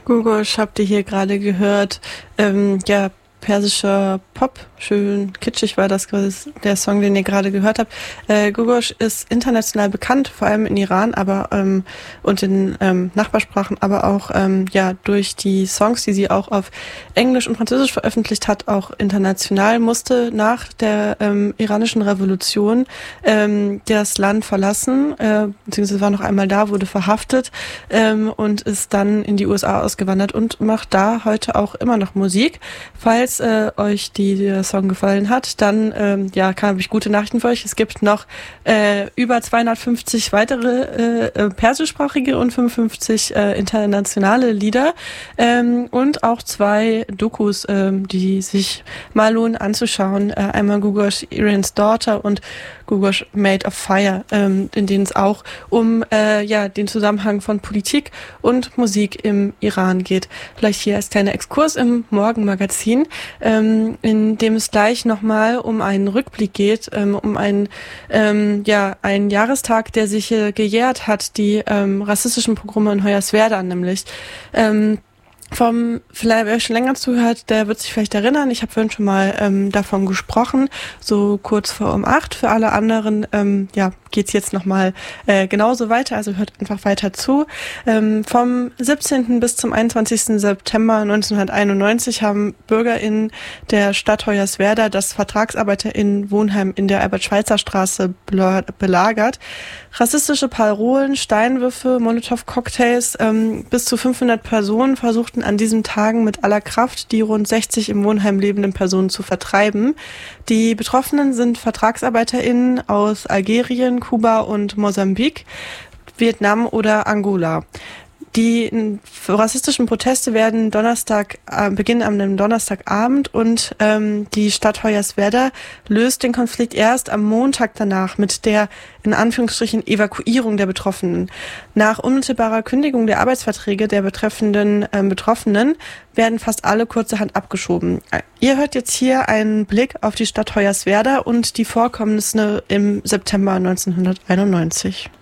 Guggosh habt ihr hier gerade gehört. Ja, persischer Pop, schön kitschig war das der Song, den ihr gerade gehört habt. Guggosh ist international bekannt, vor allem in Iran, aber und in Nachbarsprachen, aber auch ja durch die Songs, die sie auch auf Englisch und Französisch veröffentlicht hat, auch international, musste nach der iranischen Revolution das Land verlassen, beziehungsweise war noch einmal da, wurde verhaftet und ist dann in die USA ausgewandert und macht da heute auch immer noch Musik. Falls euch der Song gefallen hat, dann ja, habe ich gute Nachrichten für euch. Es gibt noch über 250 weitere persischsprachige und 55 internationale Lieder und auch 2 Dokus, die sich mal lohnen anzuschauen. Einmal Guggosh Iran's Daughter und Guggosh Made of Fire, in denen es auch um ja den Zusammenhang von Politik und Musik im Iran geht. Vielleicht hier als kleiner Exkurs im Morgenmagazin, in dem es gleich nochmal um einen Rückblick geht, um einen ja einen Jahrestag, der sich gejährt hat, die rassistischen Pogrome in Hoyerswerda nämlich. Vielleicht wer schon länger zuhört, der wird sich vielleicht erinnern, ich habe vorhin schon mal davon gesprochen, so kurz vor um 8. Für alle anderen ja geht's jetzt nochmal genauso weiter, also hört einfach weiter zu. Vom 17. bis zum 21. September 1991 haben BürgerInnen der Stadt Hoyerswerda das VertragsarbeiterInnen-Wohnheim in der Albert-Schweitzer-Straße belagert. Rassistische Parolen, Steinwürfe, Molotow-Cocktails, bis zu 500 Personen versuchten an diesen Tagen mit aller Kraft die rund 60 im Wohnheim lebenden Personen zu vertreiben. Die Betroffenen sind VertragsarbeiterInnen aus Algerien, Kuba und Mosambik, Vietnam oder Angola. Die rassistischen Proteste werden beginnen am Donnerstagabend und die Stadt Hoyerswerda löst den Konflikt erst am Montag danach mit der in Anführungsstrichen Evakuierung der Betroffenen. Nach unmittelbarer Kündigung der Arbeitsverträge der betreffenden Betroffenen werden fast alle kurzerhand abgeschoben. Ihr hört jetzt hier einen Blick auf die Stadt Hoyerswerda und die Vorkommnisse im September 1991.